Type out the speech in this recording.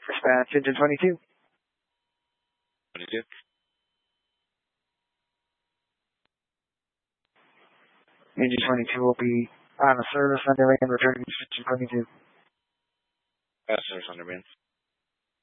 Dispatch engine 22. 22. Engine 22 will be on a service underway and returning to engine 22. Service underway.